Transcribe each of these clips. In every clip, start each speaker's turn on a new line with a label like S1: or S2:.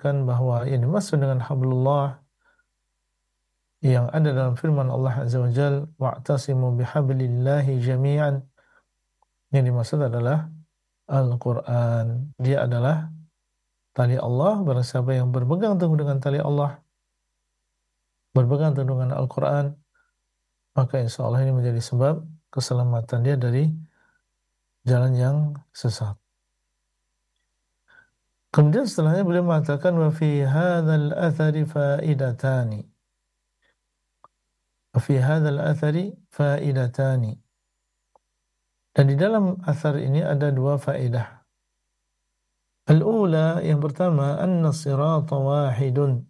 S1: menafsirkan bahwa yang dimaksud dengan hablullah yang ada dalam firman Allah Azza wa Jal, wa'tasimu bihablillahi jami'an, yang dimaksud adalah Al-Quran. Dia adalah tali Allah. Barang siapa yang berpegang teguh dengan tali Allah, berpegang teguh dengan Al-Quran, maka insya Allah ini menjadi sebab keselamatan dia dari jalan yang sesat. Kemudian setelahnya beliau mengatakan wa fi hadzal athari faidatani. Wa fi hadzal athari faidatani. Dan di dalam athar ini ada dua faedah. Al-ula, yang pertama, anna sirata wahidun.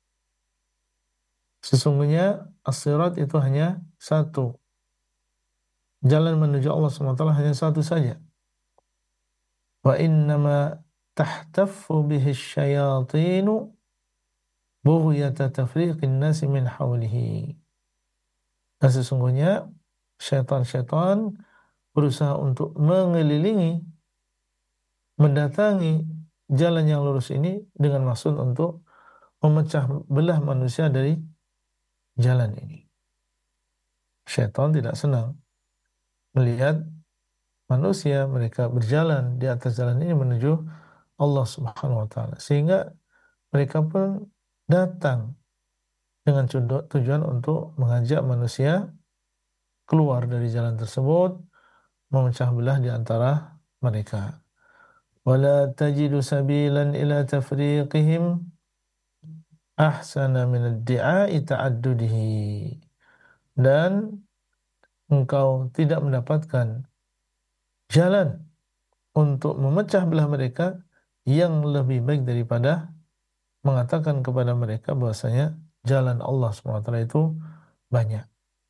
S1: Sesungguhnya as-sirat itu hanya satu. Jalan menuju Allah SWT hanya satu saja. Wa innama tahtaffu bihi syayatinu bughyata tafriqin nasi min hawlihi. Dan sesungguhnya syaitan-syaitan berusaha untuk mengelilingi, mendatangi jalan yang lurus ini dengan maksud untuk memecah belah manusia dari jalan ini. Syaitan tidak senang melihat manusia mereka berjalan di atas jalan ini menuju Allah Subhanahu wa taala. Sehingga mereka pun datang dengan tujuan untuk mengajak manusia keluar dari jalan tersebut, memecah belah di antara mereka. Wala tajidu sabilan ila tafriqihim ahsana min ad-di'a'i ta'addudihi. Dan engkau tidak mendapatkan jalan untuk memecah belah mereka yang lebih baik daripada mengatakan kepada mereka bahwasanya jalan Allah SWT itu banyak.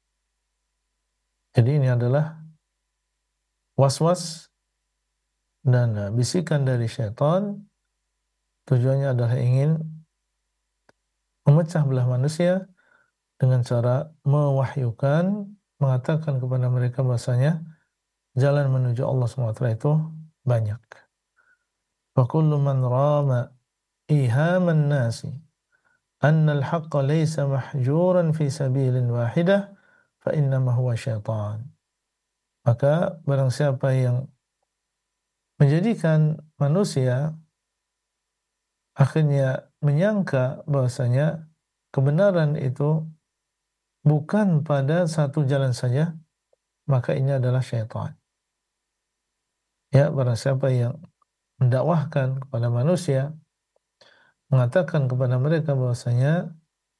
S1: Jadi ini adalah was-was dan bisikan dari syaitan. Tujuannya adalah ingin memecah belah manusia dengan cara mewahyukan, mengatakan kepada mereka bahwasanya jalan menuju Allah SWT itu banyak. Wa kullu man rama ihaman nasi anna al-haqqa laysa mahjuran fi sabilin wahidah fa innama huwa syaitan. Maka barang siapa yang menjadikan manusia akhirnya menyangka bahwasanya kebenaran itu bukan pada satu jalan saja, maka ini adalah syaitan. Ya, barang siapa yang mendakwahkan kepada manusia, mengatakan kepada mereka bahwasanya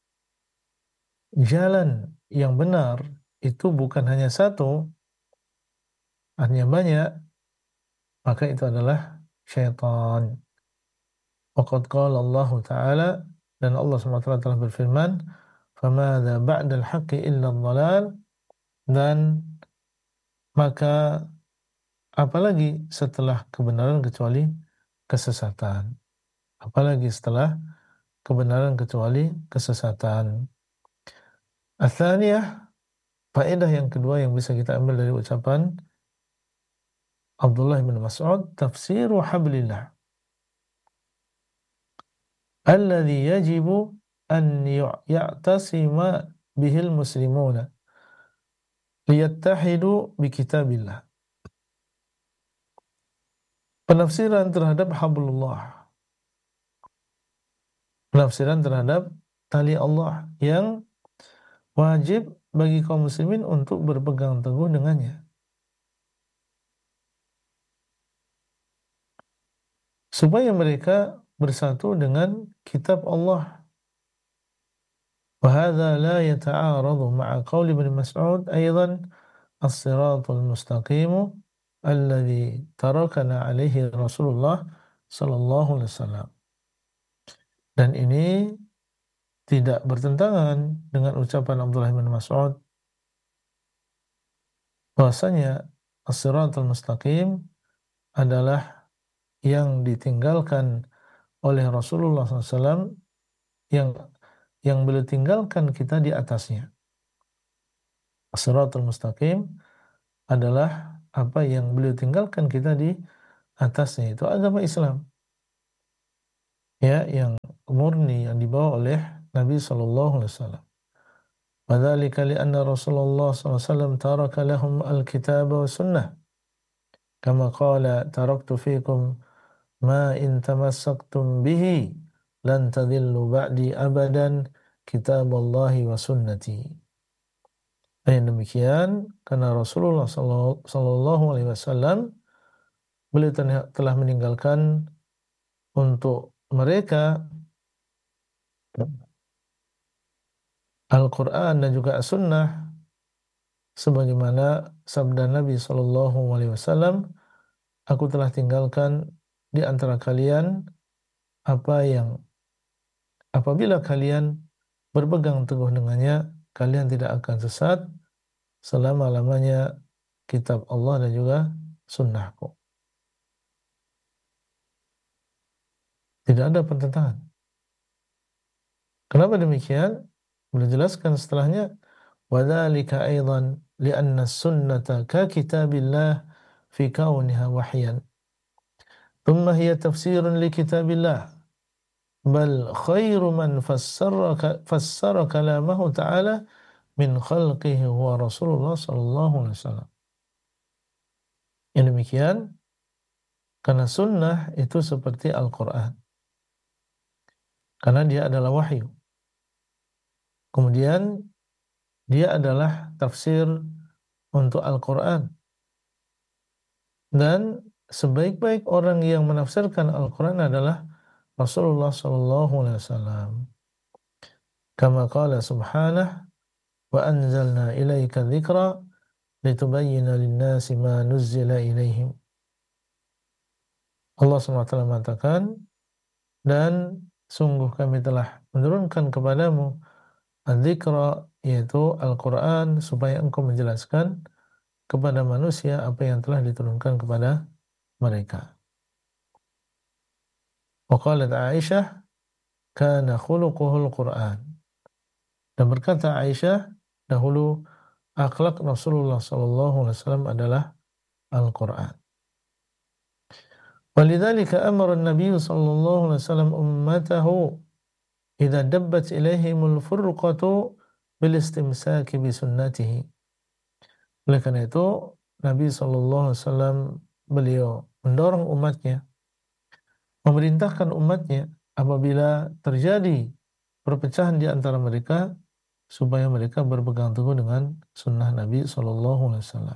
S1: jalan yang benar itu bukan hanya satu, artinya banyak, maka itu adalah syaitan. Waqad qala Allah Ta'ala, dan Allah SWT telah berfirman, "Famadza ba'dal haqqi illa dhalal." Dan maka apalagi setelah kebenaran kecuali kesesatan. Apalagi setelah kebenaran kecuali kesesatan. Ats-tsaniyah, faedah yang kedua yang bisa kita ambil dari ucapan Abdullah bin Mas'ud, tafsiru hablillah alladhi yajibu an ya'tasima bihil muslimuna liyattahidu bi kitabillah. Penafsiran terhadap hablullah, penafsiran terhadap tali Allah yang wajib bagi kaum muslimin untuk berpegang teguh dengannya, supaya mereka bersatu dengan kitab Allah. Wa hadza la yata'aradu ma'a qauli Ibnu Mas'ud aidan as-siratal mustaqim alladhi tarakana alaihi Rasulullah sallallahu alaihi wasallam. Dan ini tidak bertentangan dengan ucapan Abdullah bin Mas'ud bahwasanya as-siratal mustaqim adalah yang ditinggalkan oleh Rasulullah SAW, yang beliau tinggalkan kita di atasnya. As-siratal mustaqim adalah apa yang beliau tinggalkan kita di atasnya, itu agama Islam. Ya, yang murni yang dibawa oleh Nabi sallallahu alaihi wasallam. Wadzalika lianna Rasulullah sallallahu alaihi wasallam taraka lahum al-kitab wa sunnah. Kama qala taraktu fikum ma in tamassaktum bihi lan tadillu ba'di abadan kitaballahi wa sunnati. Dan demikian karena Rasulullah sallallahu alaihi wasallam beliau telah meninggalkan untuk mereka Al-Quran dan juga As-Sunnah sebagaimana sabda Nabi sallallahu alaihi wasallam, aku telah tinggalkan di antara kalian apa yang apabila kalian berpegang teguh dengannya, kalian tidak akan sesat selama-lamanya kitab Allah dan juga sunnahku. Tidak ada pertentangan. Kenapa demikian? Beliau jelaskan setelahnya, وَذَلِكَ أَيْضًا لِأَنَّ السُّنَّةَ كَكِتَابِ اللَّهِ فِي كَوْنِهَا وَحْيًا ثُمَّ هِيَ تَفْسِيرٌ لِكِتَابِ اللَّهِ بَلْ خَيْرُ مَنْ فَسَّرَ كَلَامَهُ تَعَالَى مِنْ خَلْقِهِ هُوَ رَسُولُ اللَّهِ صَلَّى اللَّهُ عَلَيْهِ وسلم. Yang demikian, karena sunnah itu seperti Al-Quran. Karena dia adalah wahyu. Kemudian, dia adalah tafsir untuk Al-Quran. Dan sebaik-baik orang yang menafsirkan Al-Quran adalah Rasulullah sallallahu alaihi wasallam. Kama qala subhanahu wa anzalna ilaika dzikra litubayyana lin-nasi ma nuzzila ilaihim. Allah SWT mengatakan, dan sungguh kami telah menurunkan kepadamu adzikra, yaitu Al-Quran, supaya engkau menjelaskan kepada manusia apa yang telah diturunkan kepada mereka. Wa qalat Aisyah kana khuluquhul Quran. Dan berkata Aisyah, dahulu akhlak Rasulullah sallallahu alaihi wasallam adalah Al-Quran. Walidzalika amara an-nabiy sallallahu alaihi wasallam ummatahu idza dabbat ilaihimul furqatu bil istimsaki bi sunnatihi. Oleh karena itu, Nabi sallallahu alaihi wasallam beliau mendorong umatnya, memerintahkan umatnya apabila terjadi perpecahan di antara mereka supaya mereka berpegang teguh dengan sunnah Nabi sallallahu alaihi wasallam.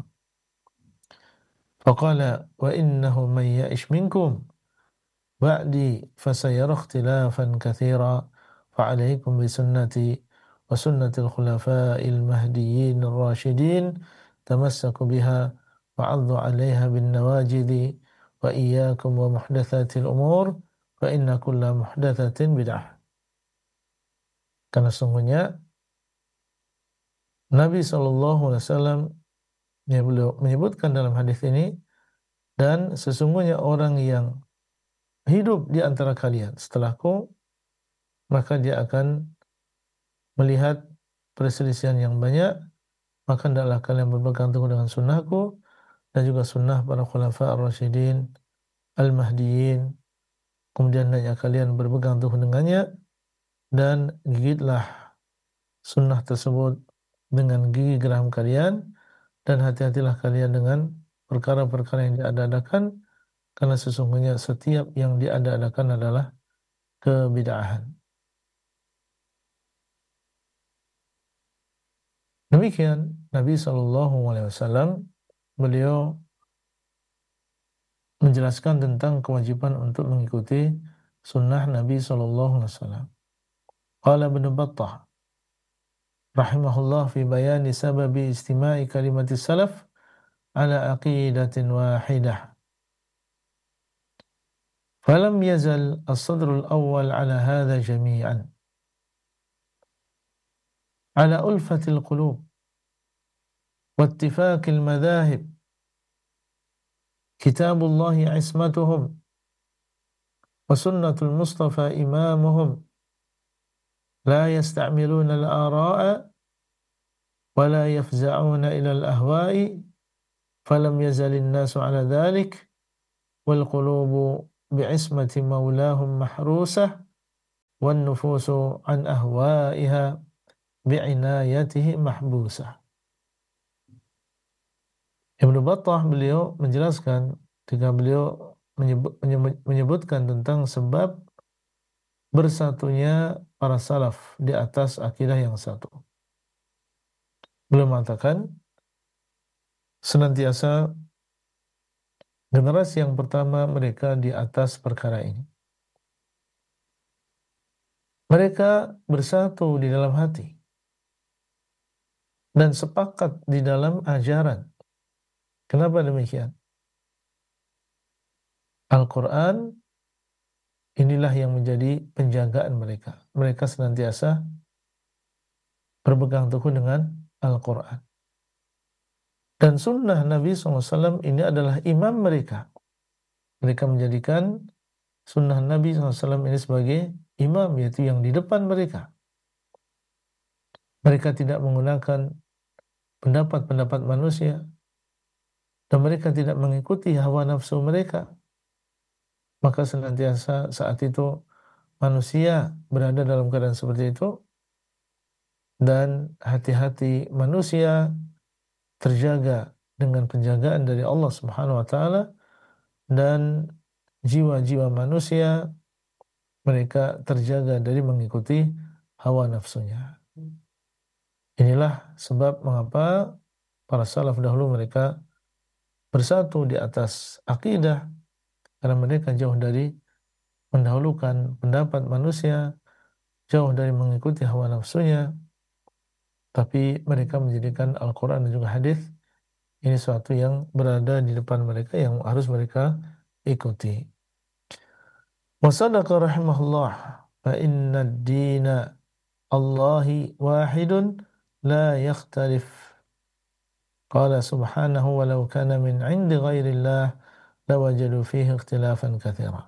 S1: Faqala wa innahu man ya'ish minkum ba'di fasayara ikhtilafan katsira fa'alaikum bi sunnati wa sunnatil khulafa'il mahdiyyin ar-rasyidin tamassaku biha wa 'addu 'alaiha bin nawajidi wa iyyakum wa muhdatsatil umur fa inna kulla muhdatsatin bid'ah. Karena sungguhnya Nabi sallallahu alaihi wasallam beliau menyebutkan dalam hadis ini, dan sesungguhnya orang yang hidup di antara kalian setelahku, maka dia akan melihat perselisihan yang banyak, maka hendaklah kalian berpegang teguh dengan sunnahku dan juga sunnah para khulafa ar-rasyidin al-mahdiyyin. Kemudian hendaknya kalian berpegang teguh dengannya dan gigitlah sunnah tersebut dengan gigi geram kalian, dan hati-hatilah kalian dengan perkara-perkara yang diada-adakan, karena sesungguhnya setiap yang diada-adakan adalah kebid'ahan. Demikian Nabi sallallahu alaihi wasallam beliau menjelaskan tentang kewajiban untuk mengikuti sunnah Nabi sallallahu alaihi wasallam. Qala Ibnu Battah rahimahullah fi bayani sababi istima'i kalimatis salaf ala aqidatin wahidah. Falam yazal as-sadrul awwal ala hadha jami'an. Ala ulfatil qulub wa ittifaqil madahib. Kitabullahi ismatuhum wa sunnatul Mustafa imamuhum. La yasta'miluna al-ara'a wa la yafza'una ila al-ahwa'i. Falam yazalin nasu ala dhalik wal qulubu bi'ismati maulahum mahrusah wan nufusu an ahwa'iha bi'inayatihi mahbusah. Ibnu Battah beliau menjelaskan ketika beliau menyebutkan tentang sebab bersatunya para salaf di atas akidah yang satu. Beliau mengatakan senantiasa generasi yang pertama mereka di atas perkara ini. Mereka bersatu di dalam hati dan sepakat di dalam ajaran. Kenapa demikian? Al-Quran inilah yang menjadi penjagaan mereka. Mereka senantiasa berpegang teguh dengan Al-Quran. Dan sunnah Nabi SAW ini adalah imam mereka. Mereka menjadikan sunnah Nabi SAW ini sebagai imam, yaitu yang di depan mereka. Mereka tidak menggunakan pendapat-pendapat manusia, dan mereka tidak mengikuti hawa nafsu mereka. Maka senantiasa saat itu manusia berada dalam keadaan seperti itu, dan hati-hati manusia terjaga dengan penjagaan dari Allah Subhanahu wa taala, dan jiwa-jiwa manusia mereka terjaga dari mengikuti hawa nafsunya. Inilah sebab mengapa para salaf dahulu mereka bersatu di atas akidah, karena mereka jauh dari mendahulukan pendapat manusia, jauh dari mengikuti hawa nafsunya, tapi mereka menjadikan Al-Quran dan juga hadis ini suatu yang berada di depan mereka yang harus mereka ikuti. Wa sadaqa rahimahullah fa inna ad-dina Allahi wahidun la yakhtalif. Qala subhanahu walau kana min 'indi ghairillah lawajadu fihi ikhtilafan katsira.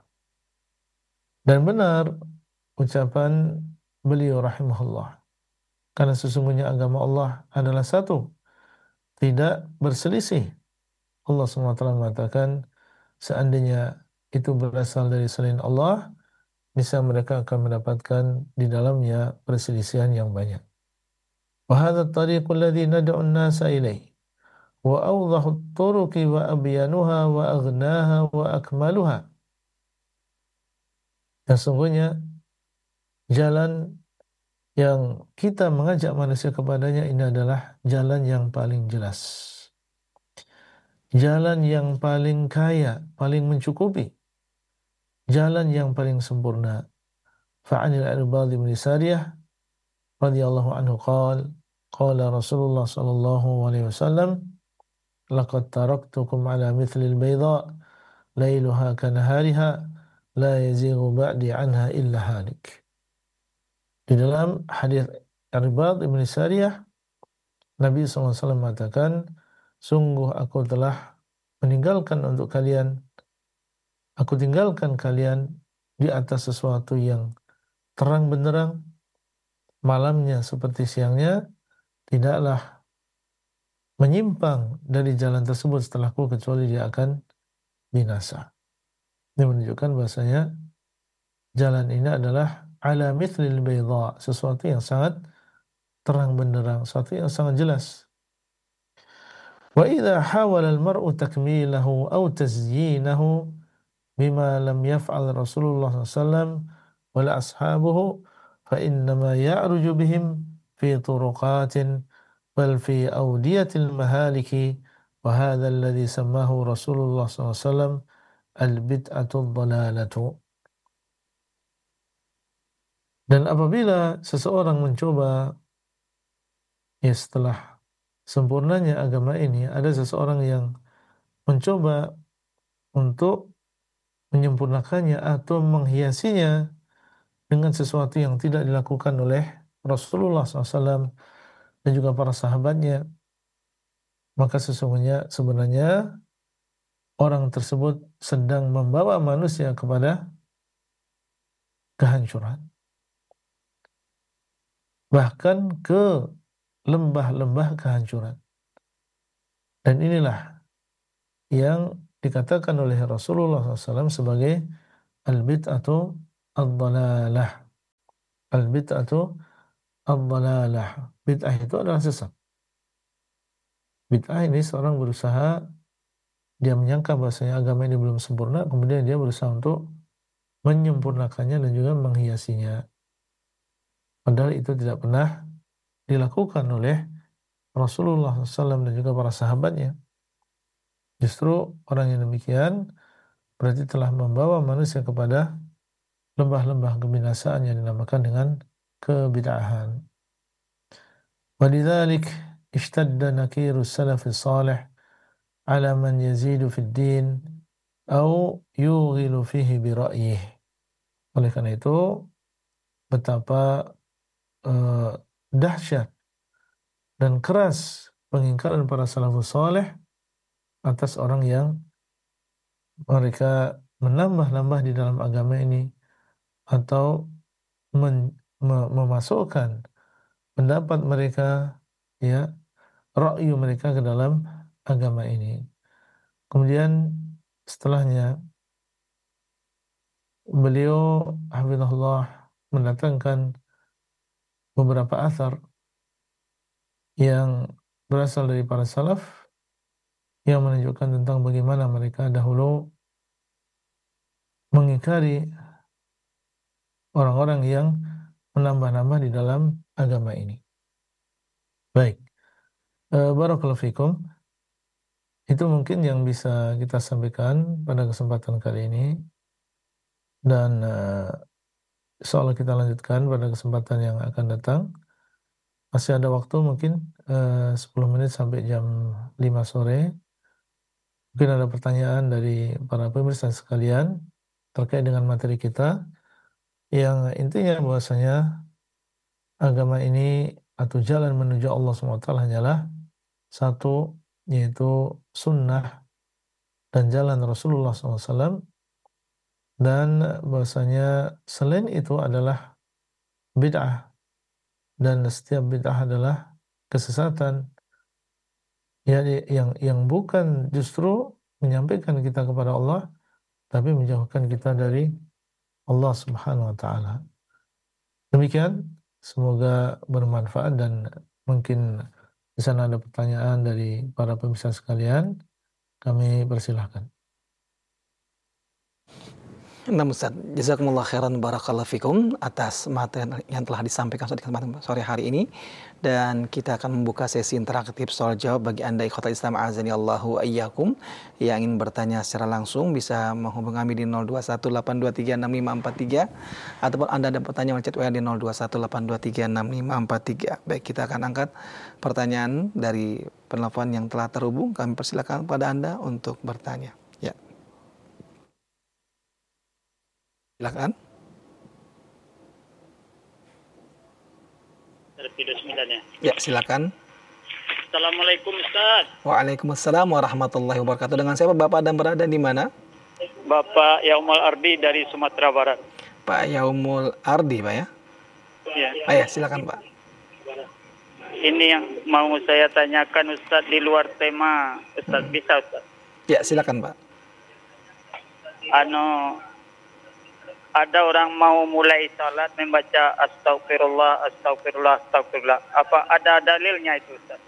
S1: Dan benar ucapan beliau rahimahullah, karena sesungguhnya agama Allah adalah satu, tidak berselisih. Allah SWT mengatakan, seandainya itu berasal dari selain Allah, bisa mereka akan mendapatkan di dalamnya perselisihan yang banyak. Wa hadha at-tariqu alladhi nad'u an-nasa ilayhi wa awdahu at-turuqi wa abyanuha wa aghnaha wa akmaluha. Dan sungguhnya jalan yang kita mengajak manusia kepadanya ini adalah jalan yang paling jelas, jalan yang paling kaya, paling mencukupi, jalan yang paling sempurna. Fa'anil Irbad bin Sariyah radhiyallahu anhu qala Rasulullah sallallahu alaihi wasallam, laqad taraktukum ala mithlil bayda lailuha kanahariha la yazighu ba'di anha illa halik. Di dalam hadis Irbad bin Sariyah, Nabi SAW mengatakan, sungguh aku telah meninggalkan untuk kalian, aku tinggalkan kalian di atas sesuatu yang terang benderang, malamnya seperti siangnya, tidaklah menyimpang dari jalan tersebut setelahku kecuali dia akan binasa. Ini menunjukkan bahasanya jalan ini adalah ala mithlil bayda, sesuatu yang sangat terang benderang, sesuatu yang sangat jelas. Wa idza hawala al-mar'u takmilahu aw tazyinahu bima lam yaf'al Rasulullah SAW wala ashabuhu fa innama ya'ruju bihim fi turuqatin bal fi awdiyatil mahaliki wa hadha alladhi sammahu Rasulullah SAW al-bid'atu dhalalatu. Dan apabila seseorang mencoba, ya setelah sempurnanya agama ini, ada seseorang yang mencoba untuk menyempurnakannya atau menghiasinya dengan sesuatu yang tidak dilakukan oleh Rasulullah SAW dan juga para sahabatnya, maka sesungguhnya sebenarnya orang tersebut sedang membawa manusia kepada kehancuran, bahkan ke lembah-lembah kehancuran. Dan inilah yang dikatakan oleh Rasulullah SAW sebagai al-bid'atu ad-dhalalah, Al-bid'atu ad-dhalalah. Bid'ah itu adalah sesat. Bid'ah ini seorang berusaha, dia menyangka bahwasanya agama ini belum sempurna, kemudian dia berusaha untuk menyempurnakannya dan juga menghiasinya. Padahal itu tidak pernah dilakukan oleh Rasulullah SAW dan juga para sahabatnya. Justru orang yang demikian berarti telah membawa manusia kepada lembah-lembah kebinasaan yang dinamakan dengan kebid'ahan. Walidzalik ishtadda nakiru salaf salih ala man yazidu fid din au yughilu fihi bi ra'yih. Oleh karena itu, betapa dahsyat dan keras pengingkaran para salafus saleh atas orang yang mereka menambah-nambah di dalam agama ini atau memasukkan pendapat mereka, ya, ra'yu mereka ke dalam agama ini. Kemudian setelahnya beliau hafizahullah mendatangkan beberapa asar yang berasal dari para salaf yang menunjukkan tentang bagaimana mereka dahulu mengingkari orang-orang yang menambah-nambah di dalam agama ini. Baik, barakallahu fikum. Itu mungkin yang bisa kita sampaikan pada kesempatan kali ini, dan insyaallah kita lanjutkan pada kesempatan yang akan datang. Masih ada waktu mungkin 10 menit sampai jam 5 sore. Mungkin ada pertanyaan dari para pemirsa sekalian terkait dengan materi kita, yang intinya bahwasanya agama ini atau jalan menuju Allah SWT hanyalah satu, yaitu sunnah dan jalan Rasulullah SAW, dan bahwasanya selain itu adalah bid'ah, dan setiap bid'ah adalah kesesatan, ya, yang bukan justru menyampaikan kita kepada Allah, tapi menjauhkan kita dari Allah Subhanahu wa taala. Demikian, semoga bermanfaat, dan mungkin di sana ada pertanyaan dari para pemirsa sekalian, kami persilahkan.
S2: Nah, Ustaz, jazakumullah khairan barakallahu fikum atas materi yang telah disampaikan di kesempatan sore hari ini, dan kita akan membuka sesi interaktif soal jawab bagi Anda ikhwatal Islam azani Allahu ayyakum yang ingin bertanya secara langsung bisa menghubungi kami di 0218236543, ataupun Anda ada pertanyaan chat WA di 0218236543. Baik, kita akan angkat pertanyaan dari penelpon yang telah terhubung. Kami persilakan kepada Anda untuk bertanya. Ya. Silakan.
S3: Video 9 ya.
S2: Ya, silakan.
S3: Assalamualaikum Ustaz.
S2: Waalaikumsalam warahmatullahi wabarakatuh. Dengan siapa Bapak dan berada di mana?
S3: Bapak Yaumul Ardi dari Sumatera Barat.
S2: Pak Yaumul Ardi, Pak ya?
S3: Ya.
S2: Ya, silakan Pak.
S3: Ini yang mau saya tanyakan Ustaz di luar tema. Ustaz bisa Ustaz?
S2: Ya, silakan Pak.
S3: Ada orang mau mulai salat membaca astagfirullah, astagfirullah, astagfirullah. Apa ada dalilnya itu Ustaz?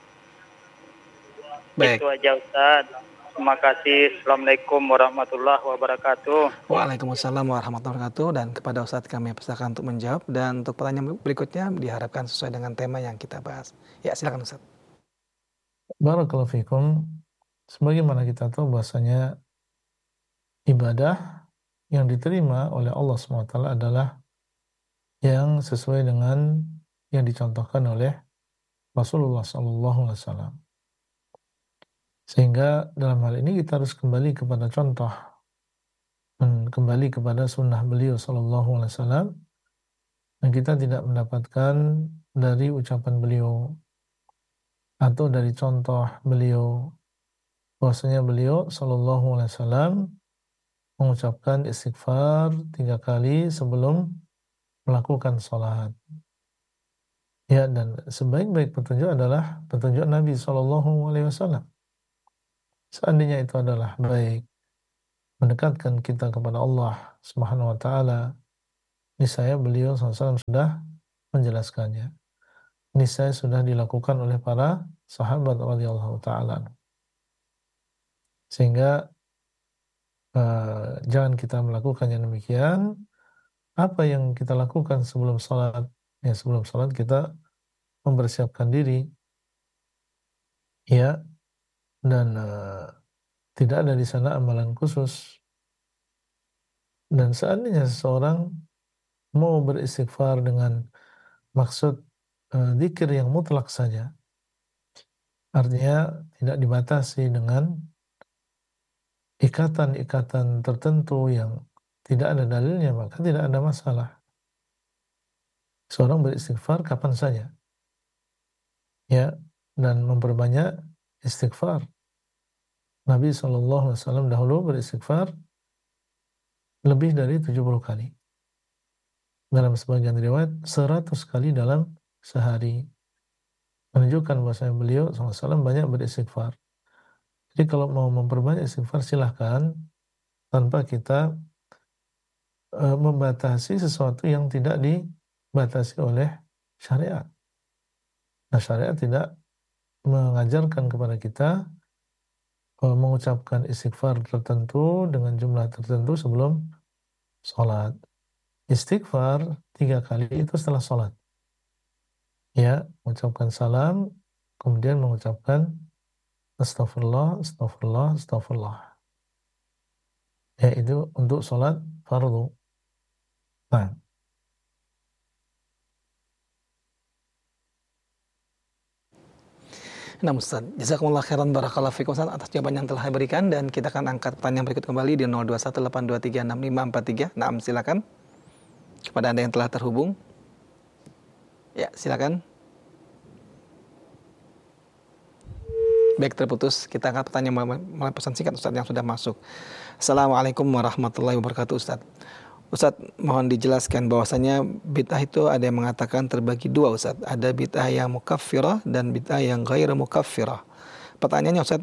S2: Baik.
S3: Itu aja Ustaz. Terima kasih. Assalamualaikum warahmatullahi wabarakatuh.
S2: Waalaikumsalam warahmatullahi wabarakatuh. Dan kepada Ustaz kami persilakan untuk menjawab. Dan untuk pertanyaan berikutnya diharapkan sesuai dengan tema yang kita bahas. Ya, silakan Ustaz.
S1: Barakallahu fikum. Sebagaimana kita tahu bahwasanya ibadah yang diterima oleh Allah SWT adalah yang sesuai dengan yang dicontohkan oleh Rasulullah SAW. Sehingga dalam hal ini kita harus kembali kepada contoh dan kembali kepada sunnah beliau SAW, dan kita tidak mendapatkan dari ucapan beliau atau dari contoh beliau bahwasanya beliau SAW mengucapkan istighfar 3 kali sebelum melakukan sholat. Ya, dan sebaik-baik petunjuk adalah petunjuk Nabi SAW. Seandainya itu adalah baik, mendekatkan kita kepada Allah Subhanahu wa taala, niscaya beliau SAW sudah menjelaskannya. Ini saya sudah dilakukan oleh para sahabat radhiyallahu taala. Sehingga jangan kita melakukan yang demikian. Apa yang kita lakukan sebelum salat? Ya, sebelum salat kita mempersiapkan diri, ya, dan tidak ada di sana amalan khusus. Dan seandainya seseorang mau beristighfar dengan maksud zikir yang mutlak saja, artinya tidak dibatasi dengan ikatan-ikatan tertentu yang tidak ada dalilnya, maka tidak ada masalah. Seorang beristighfar kapan saja, ya, dan memperbanyak istighfar. Nabi SAW dahulu beristighfar lebih dari 70 kali. Dalam sebagian riwayat 100 kali dalam sehari. Menunjukkan bahwa beliau SAW banyak beristighfar. Jadi kalau mau memperbanyak istighfar silahkan, tanpa kita membatasi sesuatu yang tidak dibatasi oleh syariat. Nah, syariat tidak mengajarkan kepada kita mengucapkan istighfar tertentu dengan jumlah tertentu sebelum sholat. Istighfar 3 kali itu setelah sholat. Ya, mengucapkan salam, kemudian mengucapkan astagfirullah, astagfirullah, astagfirullah. Ya, itu untuk sholat fardu. Nah,
S2: Nah Ustaz, jazakumullah khairan barakallahu fikum Ustaz atas jawaban yang telah diberikan, dan kita akan angkat pertanyaan berikut kembali di 0218236543. Nah, silakan kepada Anda yang telah terhubung. Ya, silakan. Baik, terputus. Kita angkat pertanyaan melalui pesan singkat Ustaz yang sudah masuk. Assalamualaikum warahmatullahi wabarakatuh Ustaz. Ustaz, mohon dijelaskan bahwasanya bid'ah itu ada yang mengatakan terbagi dua Ustaz. Ada bid'ah yang mukaffirah dan bid'ah yang ghairu mukaffirah. Pertanyaannya Ustaz,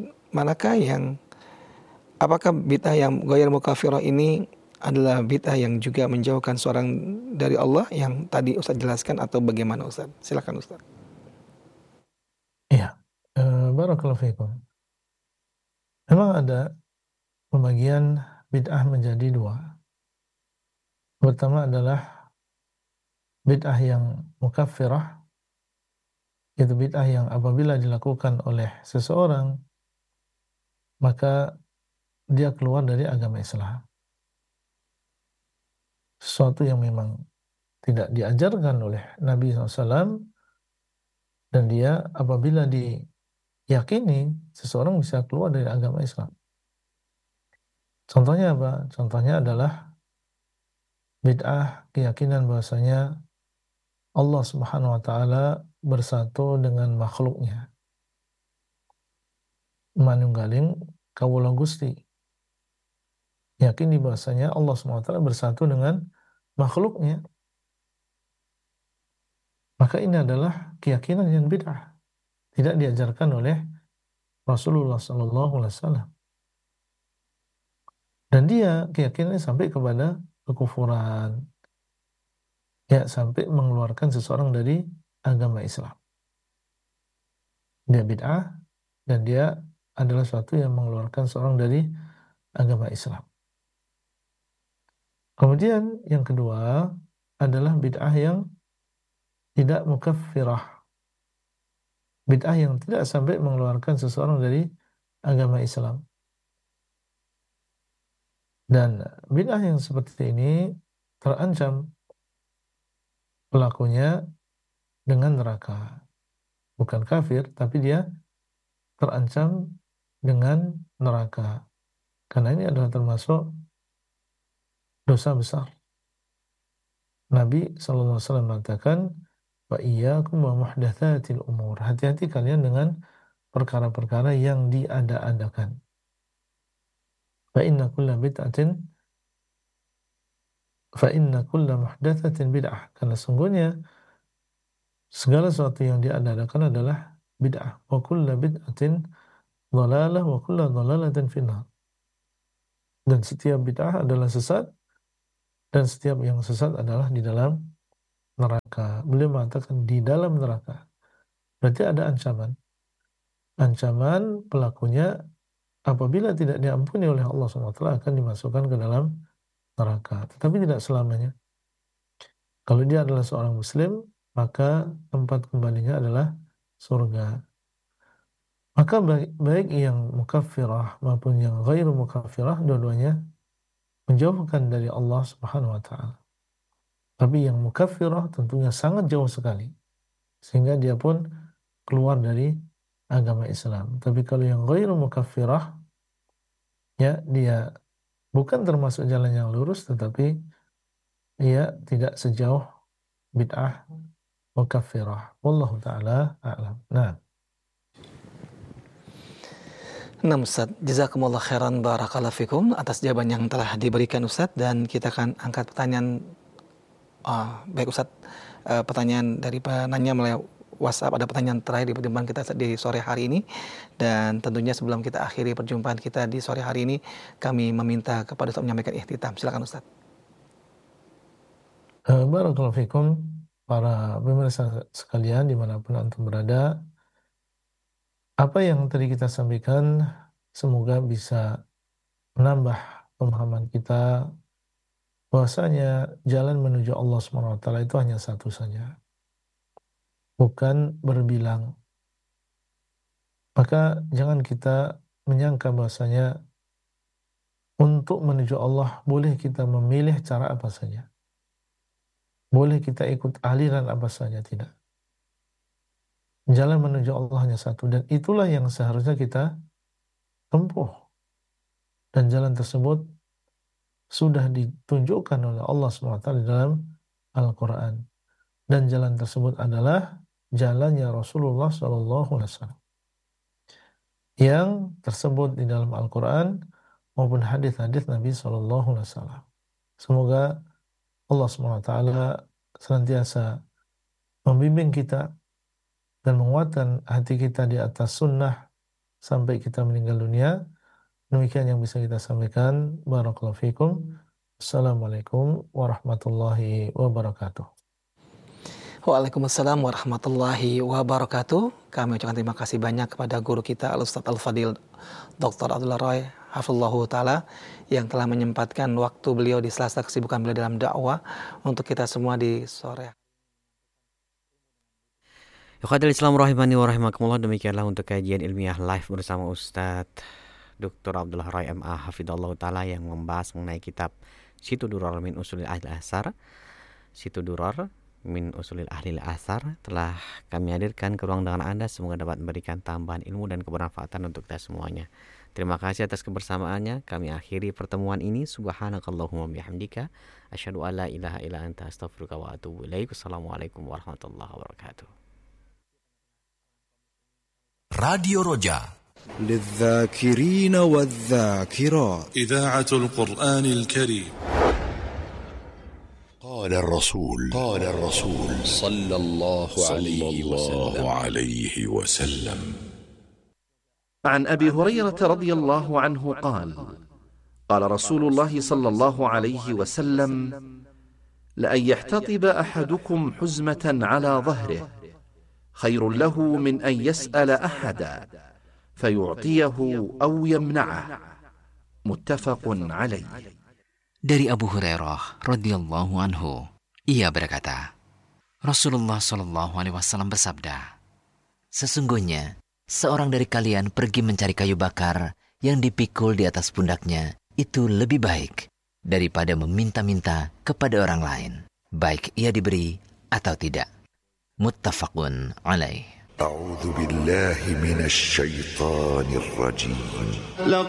S2: apakah bid'ah yang ghairu mukaffirah ini adalah bid'ah yang juga menjauhkan seorang dari Allah yang tadi Ustaz jelaskan, atau bagaimana Ustaz? Silakan Ustaz.
S1: iya. Barakallahu fikum. Memang ada pembagian bid'ah menjadi dua. Pertama adalah bid'ah yang mukaffirah, yaitu bid'ah yang apabila dilakukan oleh seseorang maka dia keluar dari agama Islam. Sesuatu yang memang tidak diajarkan oleh Nabi SAW, dan dia apabila diyakini, seseorang bisa keluar dari agama Islam. Contohnya apa? Contohnya adalah bid'ah keyakinan bahwasanya Allah Subhanahu wa taala bersatu dengan makhluknya. Manunggaling kawula Gusti. Yakini bahwasanya Allah Subhanahu wa taala bersatu dengan makhluknya. Maka ini adalah keyakinan yang bid'ah. Tidak diajarkan oleh Rasulullah sallallahu alaihi wasallam. Dan dia keyakinannya sampai kepada kekufuran. Ya, sampai mengeluarkan seseorang dari agama Islam. Dia bid'ah dan dia adalah sesuatu yang mengeluarkan seorang dari agama Islam. Kemudian yang kedua adalah bid'ah yang tidak mukaffirah. Bid'ah yang tidak sampai mengeluarkan seseorang dari agama Islam. Dan bid'ah yang seperti ini terancam pelakunya dengan neraka. Bukan kafir, tapi dia terancam dengan neraka. Karena ini adalah termasuk dosa besar. Nabi SAW mengatakan, wa iyyakum wa muhdatsatil umur. Hati-hati kalian dengan perkara-perkara yang diada-adakan. Fa inna kulla muhdatsatin bid'ah. Karena sungguhnya segala sesuatu yang diada-adakan adalah bid'ah. Wa kulla bid'atin dhalalah wa kulla dhalalatin finnar. Dan setiap bid'ah adalah sesat, dan setiap yang sesat adalah di dalam neraka. Beliau mengatakan di dalam neraka. Berarti ada ancaman. Ancaman pelakunya apabila tidak diampuni oleh Allah SWT akan dimasukkan ke dalam neraka. Tetapi tidak selamanya. Kalau dia adalah seorang muslim, maka tempat kembalinya adalah surga. Maka baik yang mukaffirah maupun yang ghairu mukaffirah, dua-duanya menjauhkan dari Allah Subhanahu wa taala. Tapi yang mukaffirah tentunya sangat jauh sekali, sehingga dia pun keluar dari agama Islam. Tapi kalau yang ghairu mukaffirah, ya dia bukan termasuk jalan yang lurus, tetapi ia tidak sejauh bid'ah mukaffirah. Wallahu ta'ala a'lam. Nah.
S2: Nah Ustaz, jazakumullah khairan barakallahu fikum atas jawaban yang telah diberikan Ustaz, dan kita akan angkat pertanyaan. Baik Ustaz, pertanyaan dari penanya melalui WhatsApp. Ada pertanyaan terakhir di perjumpaan kita di sore hari ini, dan tentunya sebelum kita akhiri perjumpaan kita di sore hari ini, kami meminta kepada Ustaz menyampaikan ihtitam. Silakan Ustaz.
S1: Barakallahu fikum para pemirsa sekalian dimanapun antum berada. Apa yang tadi kita sampaikan semoga bisa menambah pemahaman kita bahwasanya jalan menuju Allah SWT itu hanya satu saja, bukan berbilang. Maka jangan kita menyangka bahwasanya untuk menuju Allah boleh kita memilih cara apa saja, boleh kita ikut aliran apa saja. Tidak. Jalan menuju Allah hanya satu, dan itulah yang seharusnya kita tempuh. Dan jalan tersebut sudah ditunjukkan oleh Allah SWT di dalam Al-Quran. Dan jalan tersebut adalah jalannya Rasulullah SAW, yang tersebut di dalam Al-Quran maupun hadis-hadis Nabi SAW. Semoga Allah SWT senantiasa membimbing kita dan menguatkan hati kita di atas sunnah sampai kita meninggal dunia. Demikian yang bisa kita sampaikan. Barakallahu fikum. Assalamualaikum warahmatullahi wabarakatuh.
S2: Waalaikumsalam warahmatullahi wabarakatuh. Kami ucapkan terima kasih banyak kepada guru kita Al-Ustaz Al-Fadil Dr. Abdullah Roy hafizallahu ta'ala, yang telah menyempatkan waktu beliau di sela-sela kesibukan beliau dalam dakwah untuk kita semua di sore.
S4: Ikhwatul Islam rahimani wa rahimakumullah, demikianlah untuk kajian ilmiah live bersama Ustadz Dr. Abdullah Roy MA hafizallahu ta'ala yang membahas mengenai kitab Situ Durar min Usulil Ahli Asar. Situ Durar min Usulil Ahli Asar telah kami hadirkan ke ruang dengan Anda, semoga dapat memberikan tambahan ilmu dan kebermanfaatan untuk kita semuanya. Terima kasih atas kebersamaannya. Kami akhiri pertemuan ini. Subhanakallahumma bihamdika asyhadu an la ilaha illa anta astaghfiruka wa atubu ilaik. Wassalamualaikum warahmatullahi wabarakatuh.
S5: راديو رجاء للذاكرين والذاكرات
S6: إذاعة القرآن الكريم.
S5: قال الرسول صلى الله عليه وسلم
S7: عن أبي هريرة رضي الله عنه قال قال رسول الله صلى الله عليه وسلم لأن يحتطب أحدكم حزمة على ظهره خير له من أن يسأل أحدا فيعطيه أو يمنعه متفق عليه.
S8: Dari Abu Hurairah radhiyallahu anhu, ia berkata, Rasulullah shallallahu alaihi wasallam bersabda, sesungguhnya seorang dari kalian pergi mencari kayu bakar yang dipikul di atas pundaknya, itu lebih baik daripada meminta-minta kepada orang lain, baik ia diberi atau tidak. Muttafaqun alaih.
S5: أعوذ بالله من الشيطان الرجيم